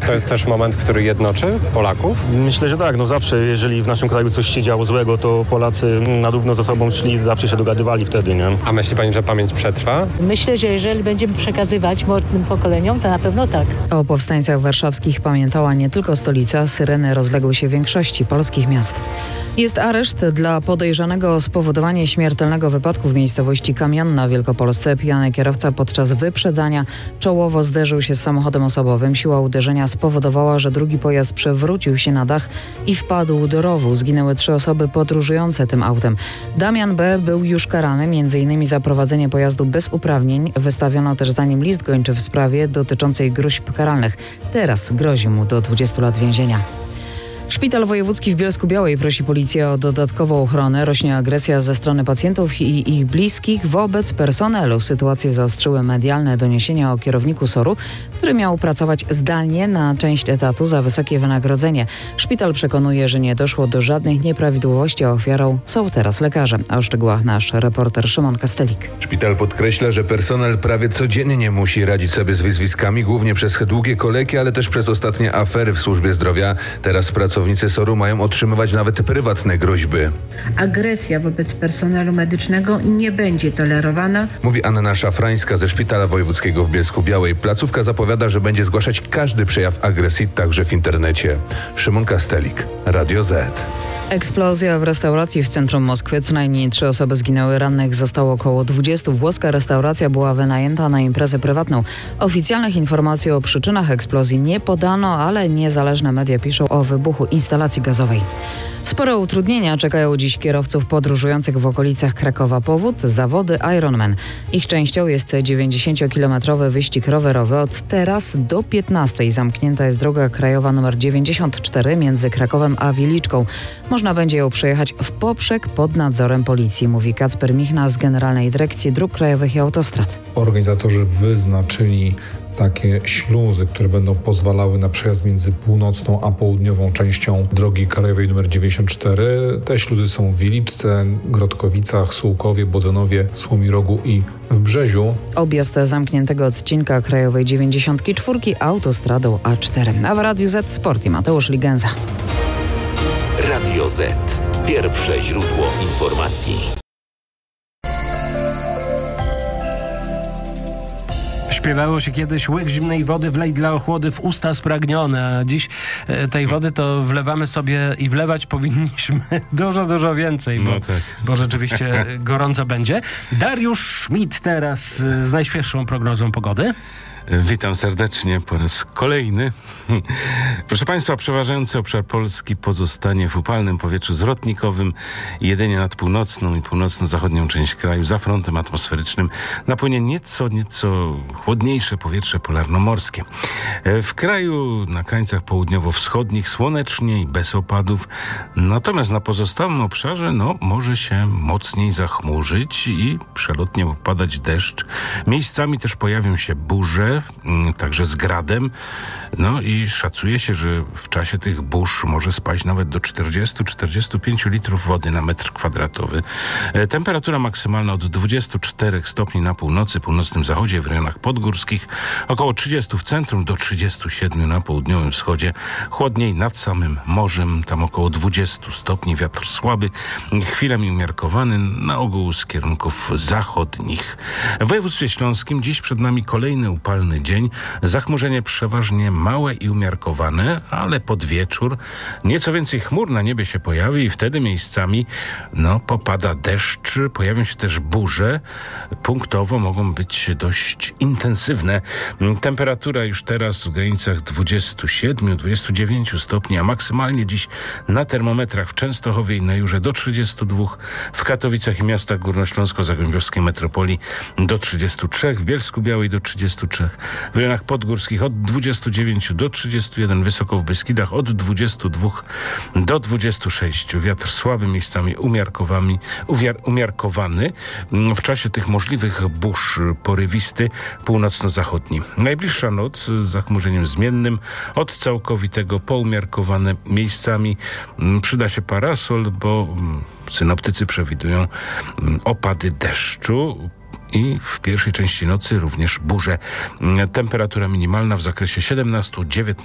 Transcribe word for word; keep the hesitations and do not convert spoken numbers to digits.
To jest też moment, który jednoczy Polaków? Myślę, że tak. No zawsze, jeżeli w naszym kraju coś się działo złego, to Polacy na równo ze sobą szli, zawsze się dogadywali wtedy, nie? A myśli pani, że pamięć przetrwa? Myślę, że jeżeli będziemy przekazywać młodym pokoleniom, to na pewno tak. O powstańcach warszawskich pamiętała nie tylko stolica, syreny rozległy się w większości polskich miast. Jest areszt dla podejrzanego o spowodowanie śmiertelnego wypadku w miejscowości Kamianna w Wielkopolsce. Pijany kierowca podczas wyprzedzania czołowo zderzył się z samochodem osobowym. Siła uderzenia spowodowała, że drugi pojazd przewrócił się na dach i wpadł do rowu. Zginęły trzy osoby podróżujące tym autem. Damian B. był już karany między innymi za prowadzenie pojazdu bez uprawnień. Wystawiono też za nim list gończy w sprawie dotyczącej gróźb karalnych. Teraz grozi mu do dwudziestu lat więzienia. Szpital Wojewódzki w Bielsku-Białej prosi policję o dodatkową ochronę. Rośnie agresja ze strony pacjentów i ich bliskich wobec personelu. Sytuację zaostrzyły medialne doniesienia o kierowniku S O R-u, który miał pracować zdalnie na część etatu za wysokie wynagrodzenie. Szpital przekonuje, że nie doszło do żadnych nieprawidłowości, a ofiarą są teraz lekarze. A o szczegółach nasz reporter Szymon Kastelik. Szpital podkreśla, że personel prawie codziennie musi radzić sobie z wyzwiskami, głównie przez długie kolejki, ale też przez ostatnie afery w służbie zdrowia. Teraz pracownicy S O R-u mają otrzymywać nawet prywatne groźby. Agresja wobec personelu medycznego nie będzie tolerowana, mówi Anna Szafrańska ze Szpitala Wojewódzkiego w Bielsku-Białej. Placówka zapowiada, że będzie zgłaszać każdy przejaw agresji, także w internecie. Szymon Kastelik, Radio Z. Eksplozja w restauracji w centrum Moskwy. Co najmniej trzy osoby zginęły, rannych zostało około dwudziestu. Włoska restauracja była wynajęta na imprezę prywatną. Oficjalnych informacji o przyczynach eksplozji nie podano, ale niezależne media piszą o wybuchu instalacji gazowej. Spore utrudnienia czekają dziś kierowców podróżujących w okolicach Krakowa. Powód? Zawody Ironman. Ich częścią jest dziewięćdziesięciokilometrowy wyścig rowerowy. Od teraz do piętnastej zamknięta jest droga krajowa nr dziewięćdziesiąt cztery między Krakowem a Wieliczką. Można będzie ją przejechać w poprzek pod nadzorem policji, mówi Kacper Michna z Generalnej Dyrekcji Dróg Krajowych i Autostrad. Organizatorzy wyznaczyli takie śluzy, które będą pozwalały na przejazd między północną a południową częścią drogi krajowej nr dziewięćdziesiąt cztery. Te śluzy są w Wieliczce, Grodkowicach, Sułkowie, Bodzonowie, Słomirogu i w Brzeziu. Objazd zamkniętego odcinka krajowej dziewięćdziesiąt cztery autostradą A cztery. A w Radiu Z Sport i Mateusz Ligenza. Radio Z. Pierwsze źródło informacji. Śpiewało się kiedyś: łyk zimnej wody wlej dla ochłody w usta spragnione, a dziś e, tej wody to wlewamy sobie i wlewać powinniśmy dużo, dużo więcej, bo, no tak. bo rzeczywiście gorąco będzie. Dariusz Schmidt teraz z najświeższą prognozą pogody. Witam serdecznie po raz kolejny. Proszę Państwa, przeważający obszar Polski pozostanie w upalnym powietrzu zwrotnikowym. Jedynie nad północną i północno-zachodnią część kraju za frontem atmosferycznym napłynie nieco, nieco chłodniejsze powietrze polarnomorskie. W kraju na krańcach południowo-wschodnich słonecznie i bez opadów. Natomiast na pozostałym obszarze no, może się mocniej zachmurzyć i przelotnie padać deszcz. Miejscami też pojawią się burze, także z gradem. No i szacuje się, że w czasie tych burz może spaść nawet do czterdziestu do czterdziestu pięciu litrów wody na metr kwadratowy. Temperatura maksymalna od dwudziestu czterech stopni na północy, północnym zachodzie, w rejonach podgórskich, około trzydziestu w centrum, do trzydziestu siedmiu na południowym wschodzie. Chłodniej nad samym morzem, tam około dwudziestu stopni, wiatr słaby, chwilami umiarkowany, na ogół z kierunków zachodnich. W województwie śląskim dziś przed nami kolejny upalny dzień. Zachmurzenie przeważnie małe i umiarkowane, ale pod wieczór nieco więcej chmur na niebie się pojawi i wtedy miejscami no, popada deszcz, pojawią się też burze. Punktowo mogą być dość intensywne. Temperatura już teraz w granicach dwudziestu siedmiu do dwudziestu dziewięciu stopni, a maksymalnie dziś na termometrach w Częstochowie i na Jurze do trzydziestu dwóch, w Katowicach i miastach górnośląsko-zagłębiowskiej metropolii do trzydziestu trzech, w Bielsku-Białej do trzydziestu trzech, w rejonach podgórskich od dwudziestu dziewięciu do trzydziestu jeden, wysoko w Beskidach od dwudziestu dwóch do dwudziestu sześciu. Wiatr słaby, miejscami umiarkowany, umiarkowany. W czasie tych możliwych burz porywisty północno-zachodni. Najbliższa noc z zachmurzeniem zmiennym, od całkowitego po umiarkowane miejscami. Przyda się parasol, bo synoptycy przewidują opady deszczu. I w pierwszej części nocy również burze. Temperatura minimalna w zakresie siedemnastu do dziewiętnastu